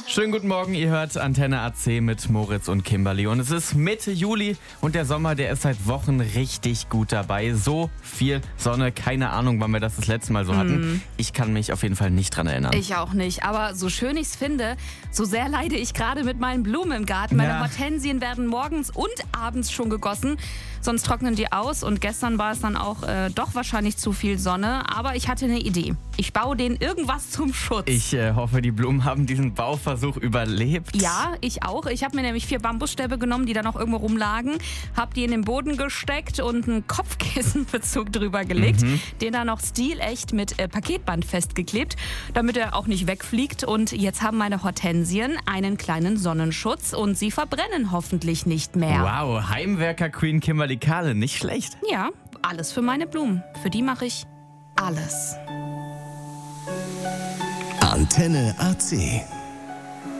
Schönen guten Morgen, ihr hört Antenne AC mit Moritz und Kimberly. Und es ist Mitte Juli und der Sommer, der ist seit Wochen richtig gut dabei. So viel Sonne, keine Ahnung, wann wir das letzte Mal so hatten. Ich kann mich auf jeden Fall nicht dran erinnern. Ich auch nicht, aber so schön ich es finde, so sehr leide ich gerade mit meinen Blumen im Garten. Meine Hortensien werden morgens und abends schon gegossen, sonst trocknen die aus. Und gestern war es dann auch doch wahrscheinlich zu viel Sonne, aber ich hatte eine Idee. Ich baue denen irgendwas zum Schutz. Ich hoffe, die Blumen haben diesen Bauversuch überlebt. Ja, ich auch. Ich habe mir nämlich 4 Bambusstäbe genommen, die da noch irgendwo rumlagen, habe die in den Boden gesteckt und einen Kopfkissenbezug drüber gelegt, den dann noch stilecht mit Paketband festgeklebt, damit er auch nicht wegfliegt. Und jetzt haben meine Hortensien einen kleinen Sonnenschutz und sie verbrennen hoffentlich nicht mehr. Wow, Heimwerker-Queen Kimberly Kahle, nicht schlecht. Ja, alles für meine Blumen. Für die mache ich alles. Antenne AC.